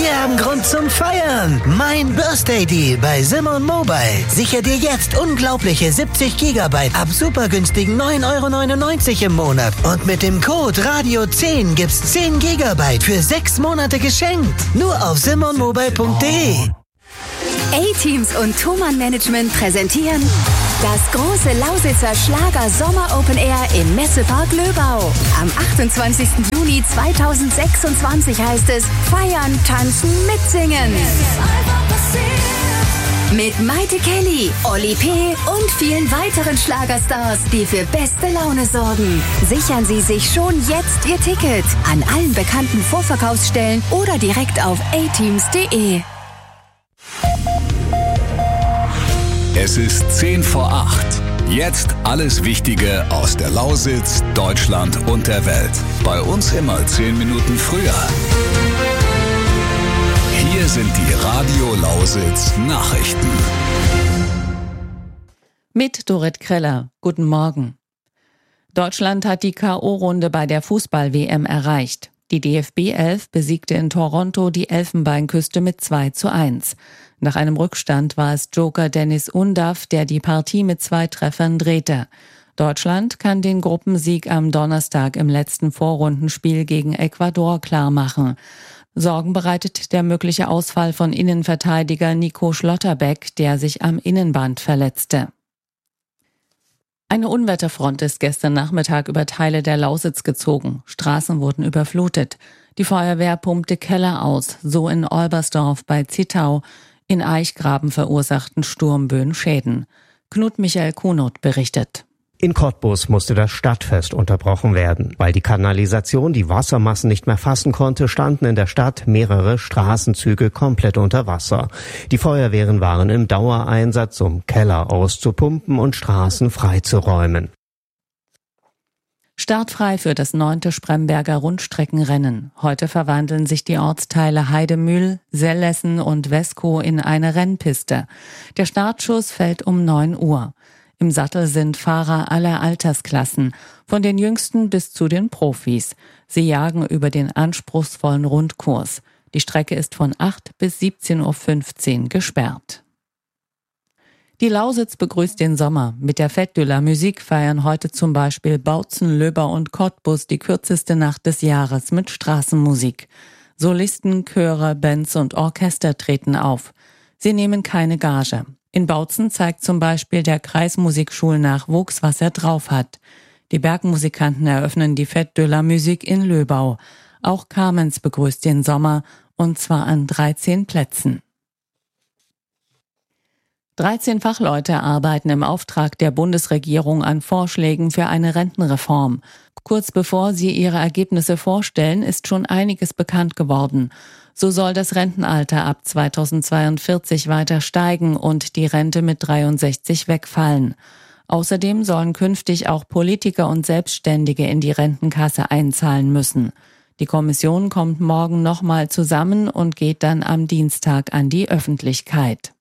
Wir haben Grund zum Feiern. Mein Birthday Deal bei Simon Mobile. Sichere dir jetzt unglaubliche 70 GB ab super günstigen 9,99 € im Monat. Und mit dem Code RADIO10 gibt's 10 GB für 6 Monate geschenkt. Nur auf simonmobile.de. A-Teams und Thomann Management präsentieren das große Lausitzer Schlager Sommer Open Air im Messepark Löbau. Am 28. Juni 2026 heißt es Feiern, Tanzen, Mitsingen. Mit Maite Kelly, Olli P. und vielen weiteren Schlagerstars, die für beste Laune sorgen. Sichern Sie sich schon jetzt Ihr Ticket an allen bekannten Vorverkaufsstellen oder direkt auf ateams.de. Es ist 10 vor 8. Jetzt alles Wichtige aus der Lausitz, Deutschland und der Welt. Bei uns immer 10 Minuten früher. Hier sind die Radio Lausitz Nachrichten. Mit Dorit Kreller. Guten Morgen. Deutschland hat die K.O.-Runde bei der Fußball-WM erreicht. Die DFB 11 besiegte in Toronto die Elfenbeinküste mit 2:1. Nach einem Rückstand war es Joker Dennis Undaff, der die Partie mit 2 Treffern drehte. Deutschland kann den Gruppensieg am Donnerstag im letzten Vorrundenspiel gegen Ecuador klarmachen. Sorgen bereitet der mögliche Ausfall von Innenverteidiger Nico Schlotterbeck, der sich am Innenband verletzte. Eine Unwetterfront ist gestern Nachmittag über Teile der Lausitz gezogen. Straßen wurden überflutet. Die Feuerwehr pumpte Keller aus, so in Olbersdorf bei Zittau. In Eichgraben verursachten Sturmböen Schäden. Knut Michael Kuhnot berichtet. In Cottbus musste das Stadtfest unterbrochen werden. Weil die Kanalisation die Wassermassen nicht mehr fassen konnte, standen in der Stadt mehrere Straßenzüge komplett unter Wasser. Die Feuerwehren waren im Dauereinsatz, um Keller auszupumpen und Straßen freizuräumen. Startfrei für das 9. Spremberger Rundstreckenrennen. Heute verwandeln sich die Ortsteile Heidemühl, Sellessen und Weskow in eine Rennpiste. Der Startschuss fällt um 9 Uhr. Im Sattel sind Fahrer aller Altersklassen, von den Jüngsten bis zu den Profis. Sie jagen über den anspruchsvollen Rundkurs. Die Strecke ist von 8 bis 17:15 Uhr gesperrt. Die Lausitz begrüßt den Sommer. Mit der Fête de la Musique feiern heute zum Beispiel Bautzen, Löber und Cottbus die kürzeste Nacht des Jahres mit Straßenmusik. Solisten, Chöre, Bands und Orchester treten auf. Sie nehmen keine Gage. In Bautzen zeigt zum Beispiel der Kreismusikschulnachwuchs, was er drauf hat. Die Bergmusikanten eröffnen die Fête de la Musique in Löbau. Auch Kamenz begrüßt den Sommer, und zwar an 13 Plätzen. 13 Fachleute arbeiten im Auftrag der Bundesregierung an Vorschlägen für eine Rentenreform. Kurz bevor sie ihre Ergebnisse vorstellen, ist schon einiges bekannt geworden. So soll das Rentenalter ab 2042 weiter steigen und die Rente mit 63 wegfallen. Außerdem sollen künftig auch Politiker und Selbstständige in die Rentenkasse einzahlen müssen. Die Kommission kommt morgen nochmal zusammen und geht dann am Dienstag an die Öffentlichkeit.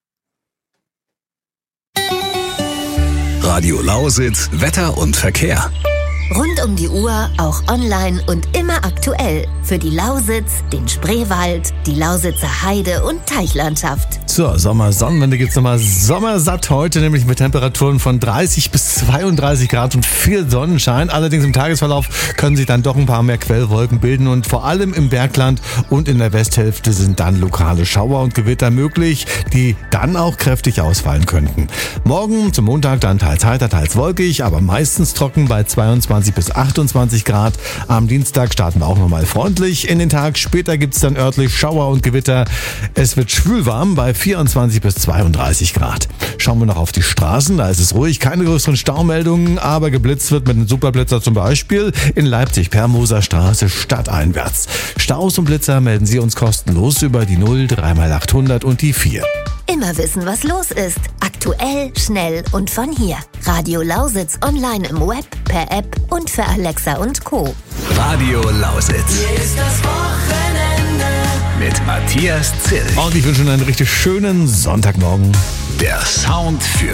Radio Lausitz, Wetter und Verkehr. Rund um die Uhr, auch online und immer aktuell. Für die Lausitz, den Spreewald, die Lausitzer Heide- und Teichlandschaft. Zur Sommersonnenwende gibt's nochmal sommersatt heute, nämlich mit Temperaturen von 30 bis 32 Grad und viel Sonnenschein. Allerdings im Tagesverlauf können sich dann doch ein paar mehr Quellwolken bilden und vor allem im Bergland und in der Westhälfte sind dann lokale Schauer und Gewitter möglich, die dann auch kräftig ausfallen könnten. Morgen zum Montag dann teils heiter, teils wolkig, aber meistens trocken bei 22 bis 28 Grad. Am Dienstag starten wir auch nochmal freundlich in den Tag. Später gibt's dann örtlich Schauer und Gewitter. Es wird schwülwarm bei 24 bis 32 Grad. Schauen wir noch auf die Straßen. Da ist es ruhig, keine größeren Staumeldungen, aber geblitzt wird mit einem Superblitzer zum Beispiel in Leipzig, Permoser Straße stadteinwärts. Staus und Blitzer melden Sie uns kostenlos über die 0 3x800 und die 4. Immer wissen, was los ist. Aktuell, schnell und von hier. Radio Lausitz online im Web, per App und für Alexa und Co. Radio Lausitz. Hier ist das Wochenende. Mit Matthias Zill. Und ich wünsche Ihnen einen richtig schönen Sonntagmorgen. Der Sound für